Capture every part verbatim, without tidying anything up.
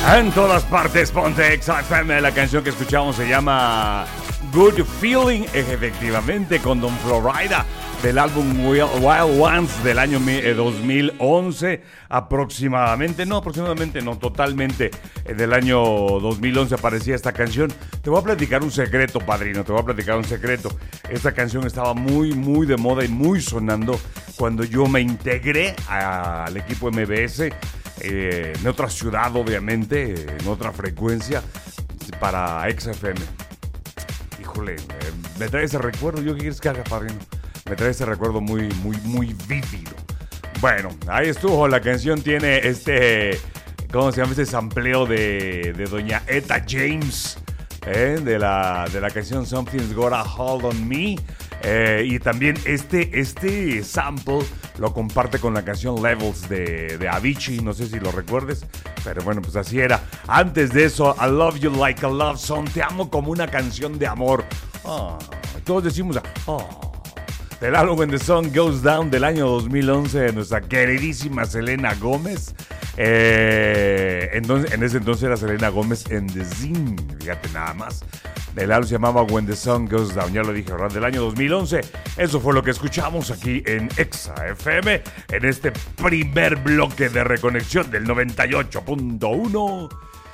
En todas partes, ponte Exa F M. La canción que escuchamos se llama Good Feeling, efectivamente, con Don Florida, del álbum Wild Ones del año dos mil once, aproximadamente, no, aproximadamente, no, totalmente, del año dos mil once aparecía esta canción. Te voy a platicar un secreto, padrino, te voy a platicar un secreto. Esta canción estaba muy, muy de moda y muy sonando cuando yo me integré al equipo M B S, eh, en otra ciudad, obviamente, en otra frecuencia, para Exa F M. Híjole, eh, me trae ese recuerdo. ¿Yo qué quieres que haga, padrino? Me trae ese recuerdo muy, muy, muy vívido. Bueno, ahí estuvo. La canción tiene este, ¿cómo se llama? Este sampleo de, de doña Etta James, ¿eh? de, la, de la canción Something's Got a Hold on Me. Eh, y también este, este sample lo comparte con la canción Levels de, de Avicii. No sé si lo recuerdes, pero bueno, pues así era. Antes de eso, I Love You Like a Love Song. Te amo como una canción de amor. Oh, todos decimos, oh. Del álbum When the Sun Goes Down del año dos mil once de nuestra queridísima Selena Gómez. Eh, entonces, en ese entonces era Selena Gómez en The Zine, fíjate nada más. El álbum se llamaba When the Sun Goes Down, ya lo dije, ¿verdad? Del año dos mil once. Eso fue lo que escuchamos aquí en Exa F M, en este primer bloque de reconexión del noventa y ocho punto uno.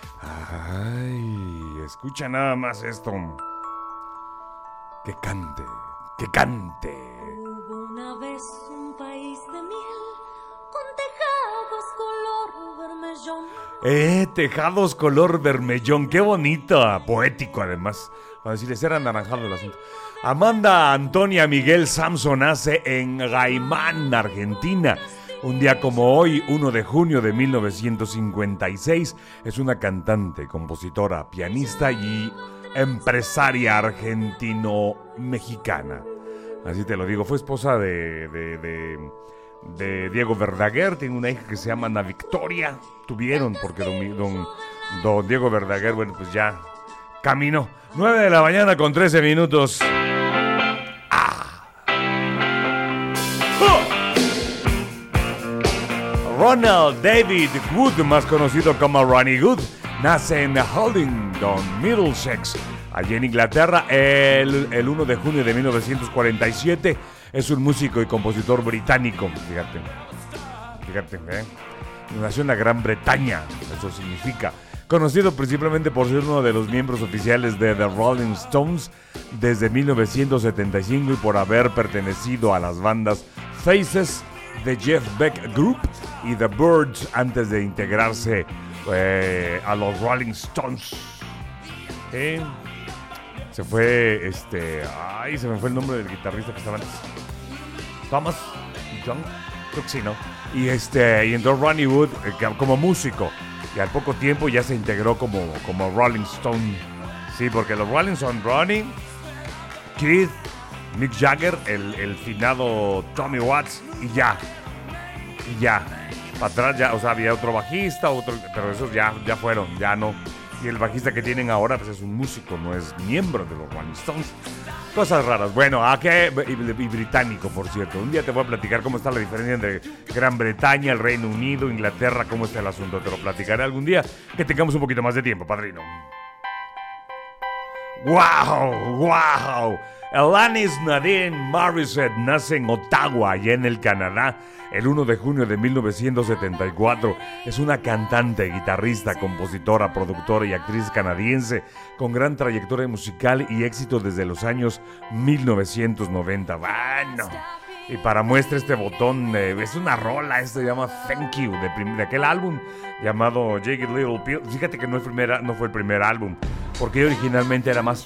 Ay, escucha nada más esto. Que cante, que cante. Hubo una vez un país de miel con tejados color vermellón. Eh, tejados color vermellón, qué bonito, poético además. Para decirles, era anaranjado el asunto. Amanda Antonia Miguel Samson nace en Gaimán, Argentina. Un día como hoy, uno de junio de mil novecientos cincuenta y seis, es una cantante, compositora, pianista y empresaria argentino-mexicana. Así te lo digo, fue esposa de, de, de, de Diego Verdaguer, tiene una hija que se llama Ana Victoria. Tuvieron, porque don, don, don Diego Verdaguer, bueno, pues ya caminó. nueve de la mañana con trece minutos. ¡Ah! ¡Oh! Ronald David Wood, más conocido como Ronnie Wood, nace en Holdington, Middlesex, allí en Inglaterra, el, el uno de junio de mil novecientos cuarenta y siete. Es un músico y compositor británico, fíjate, fíjate, ¿eh? Nació en la Gran Bretaña, eso significa. Conocido principalmente por ser uno de los miembros oficiales de The Rolling Stones desde mil novecientos setenta y cinco y por haber pertenecido a las bandas Faces, The Jeff Beck Group y The Byrds antes de integrarse eh, a los Rolling Stones. ¿Eh? Se fue, este, ay, se me fue el nombre del guitarrista que estaba antes. Thomas John, creo que sí, ¿no? Y este, y entró Ronnie Wood eh, como músico. Y al poco tiempo ya se integró como, como Rolling Stone. Sí, porque los Rolling son Ronnie, Keith, Mick Jagger, el, el finado Tommy Watts y ya. Y ya. Para atrás ya, o sea, había otro bajista, otro, pero esos ya, ya fueron, ya no. Y el bajista que tienen ahora pues es un músico, no es miembro de los Rolling Stones. Cosas raras. Bueno, ¿a qué? Y, y británico, por cierto. Un día te voy a platicar cómo está la diferencia entre Gran Bretaña, el Reino Unido, Inglaterra, cómo está el asunto. Te lo platicaré algún día que tengamos un poquito más de tiempo, padrino. ¡Wow! ¡Wow! Alanis Nadine Morissette nace en Ottawa, allá en el Canadá, el uno de junio de mil novecientos setenta y cuatro. Es una cantante, guitarrista, compositora, productora y actriz canadiense con gran trayectoria musical y éxito desde los años mil novecientos noventa. Bueno, y para muestra este botón, eh, es una rola, esto se llama Thank You, de, prim- de aquel álbum llamado Jagged Little Pill. Fíjate que no, es primera, no fue el primer álbum, porque originalmente era más